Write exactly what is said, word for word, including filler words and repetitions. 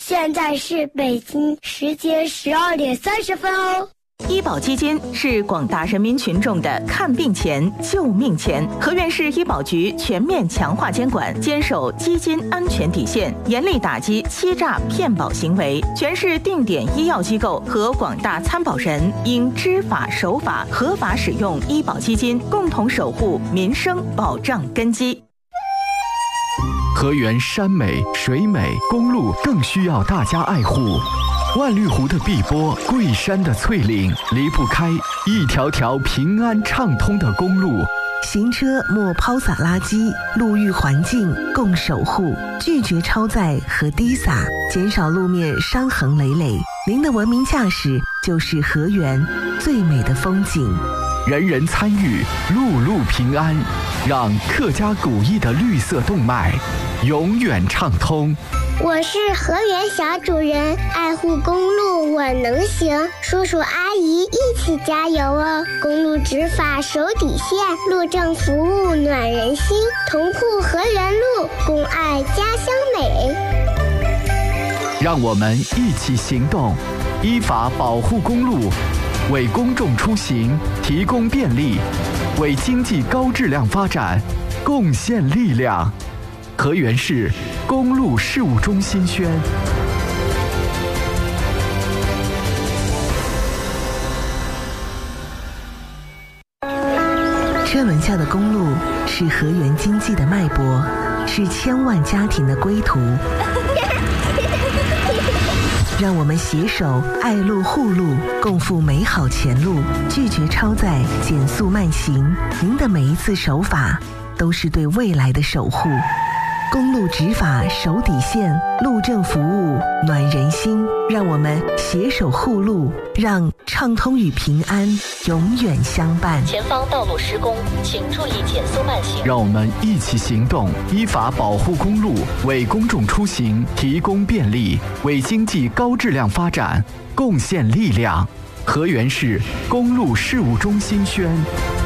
现在是北京时间十二点三十分哦。 医保基金是广大人民群众的看病钱、救命钱。河源市医保局全面强化监管，坚守基金安全底线，严厉打击欺诈骗保行为。全市定点医药机构和广大参保人应知法守法，合法使用医保基金，共同守护民生保障根基。 河源山美水美，公路更需要大家爱护。万绿湖的碧波，桂山的翠岭，离不开一条条平安畅通的公路。 行车莫抛洒垃圾，路域环境共守护，拒绝超载和滴洒，减少路面伤痕累累。您的文明驾驶就是河源最美的风景。 人人参与，路路平安，让客家古意的绿色动脉永远畅通。 我是河源小主人，爱护公路我能行，叔叔阿姨一起加油哦！公路执法守底线，路政服务暖人心，同护河源路，共爱家乡美。 让我们一起行动，依法保护公路，为公众出行提供便利，为经济高质量发展贡献力量。河源市公路事务中心宣。 车轮下的公路是河源经济的脉搏，是千万家庭的归途。让我们携手爱路护路，共赴美好前路，拒绝超载，减速慢行。您的每一次守法，都是对未来的守护。公路执法守底线，路政服务暖人心。让我们携手护路，让畅通与平安永远相伴。 前方道路施工，请注意减速慢行。 让我们一起行动，依法保护公路，为公众出行提供便利，为经济高质量发展贡献力量。河源市公路事务中心宣。